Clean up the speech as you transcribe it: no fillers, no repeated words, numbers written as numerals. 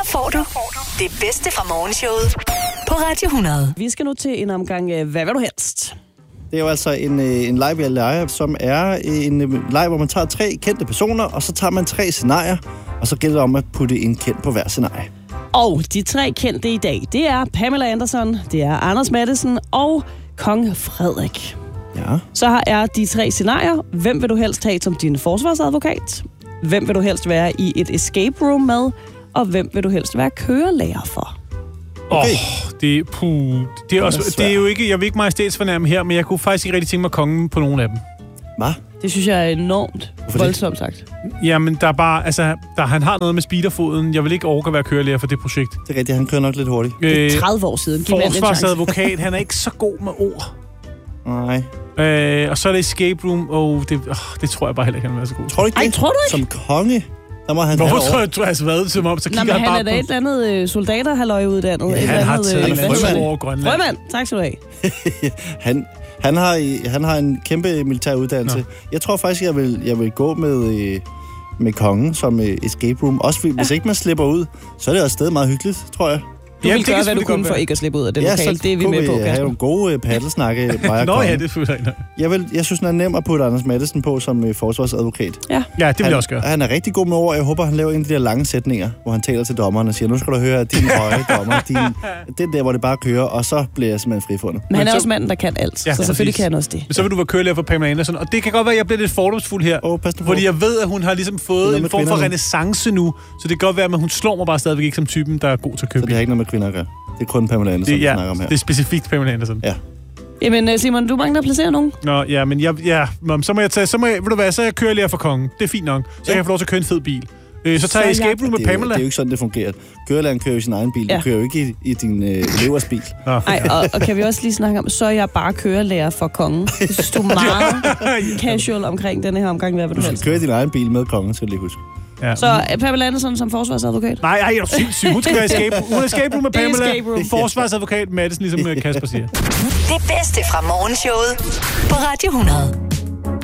får du det bedste fra morgenshowet på Radio 100. Vi skal nu til en omgang Hvad vil du helst? Det er jo altså en leg, vi leger, som er en leg, hvor man tager 3 kendte personer, og så tager man 3 scenarier, og så gælder det om at putte en kendt på hver scenarie. Og de 3 kendte i dag, det er Pamela Anderson, det er Anders Matthesen og Kong Frederik. Ja. Så er de 3 scenarier. Hvem vil du helst have som din forsvarsadvokat? Hvem vil du helst være i et escape room med? Og hvem vil du helst være kørelærer for? Okay. Det er også, det er jo ikke, jeg vil ikke majestætsfornærme her, men jeg kunne faktisk ikke rigtig tænke mig kongen på nogen af dem. Hvad? Det synes jeg er enormt voldsomt sagt. Jamen, der er bare, han har noget med speederfoden. Jeg vil ikke orke at være kørelærer for det projekt. Det er rigtigt, han kører nok lidt hurtigt. Det er 30 år siden. Forsvarsadvokat, han er ikke så god med ord. Nej. Og så er det escape room, det tror jeg bare heller ikke, han vil være så god. Tror du ikke det? Tror du ikke? Som konge? Der må han hvorfor tror jeg, at været som om, så kigger han bare på... Han er da et eller andet soldater, uddannet. Ja, han har taget en frømand over Grønland. Frømand, tak skal du have. Han har en kæmpe militær uddannelse. Jeg tror faktisk, jeg vil gå med kongen som escape room. Også hvis ikke man slipper ud, så er det også stadig meget hyggeligt, tror jeg. Du vil gøre, hvad du kunne for ikke at slippe ud af det lokale. Det er vi med på, Kasper. Jeg har jo gode paddelsnakke. Nå ja, det føler jeg synes, han er nem at putte Anders Matthesen på som forsvarsadvokat. Ja, det vil jeg også gøre. Han er rigtig god med ord. Jeg håber, han laver en af de der lange sætninger, hvor han taler til dommeren og siger, nu skal du høre, din høje dommer, den der, hvor det bare kører, og så bliver jeg simpelthen frifundet. Men han er også manden, der kan alt, så selvfølgelig kan han også det. Men så vil du være kørelærer for Pamela Anderson, og det kan godt være, at jeg bliver lidt fordomsfuld her, fordi jeg ved, at hun har ligesom fået en form for renæssance nu, så det kan godt være, at hun slår mig bare stadigvæk ikke som typen, der er god til at købe. Så det har ikke noget med kvinder at gøre. Det er kun Pamela Anderson, vi snakker om her. Det er specifikt Pamela Anderson. Ja. Jamen, Simon, du mangler at placere nogen. Nå, ja, men så må jeg, ved du hvad, så jeg kører lærer for kongen. Det er fint nok. Så kan jeg få lov til at køre en fed bil. Så tager jeg escape room med Pamela. Det er jo ikke sådan, det fungerer. Kørelæreren kører jo sin egen bil. Du kører jo ikke i din elevers bil. Nej, og kan vi også lige snakke om, så er jeg bare kørelærer for kongen. Jeg synes, du er meget casual omkring denne her omgang. Hvad vil du helst? Du skal køre din egen bil med kongen, skal du lige huske. Ja. Så Pamela Anderson som forsvarsadvokat? Nej, jeg er sindssyg. Hun skal være escape room. Hun er escape room med Pamela. Forsvarsadvokat Matthesen, ligesom Kasper siger. Det bedste fra morgenshowet på Radio 100.